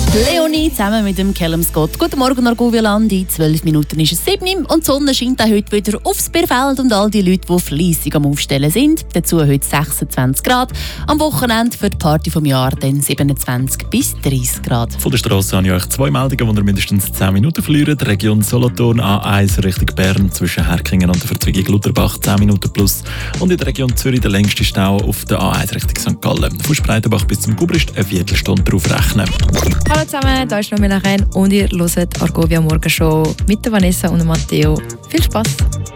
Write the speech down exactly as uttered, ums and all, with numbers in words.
Leonie zusammen mit dem Callum Scott. Guten Morgen, Argovia-Land. In zwölf Minuten ist es sieben und die Sonne scheint auch heute wieder aufs Bierfeld und all die Leute, die fleissig am Aufstellen sind. Dazu heute sechsundzwanzig Grad. Am Wochenende für die Party vom Jahr dann siebenundzwanzig bis dreißig Grad. Von der Straße habe ich euch zwei Meldungen, die ihr mindestens zehn Minuten verlieren. Die Region Solothurn A eins Richtung Bern zwischen Herkingen und der Verzweigung Lutherbach zehn Minuten plus. Und in der Region Zürich der längste Stau auf der A eins Richtung Sankt Gallen. Von Spreitenbach bis zum Gubrist eine Viertelstunde drauf rechnen. Hallo zusammen, hier ist Nomi Lachen und ihr hört Argovia Morgenshow mit der Vanessa und Matteo. Viel Spass!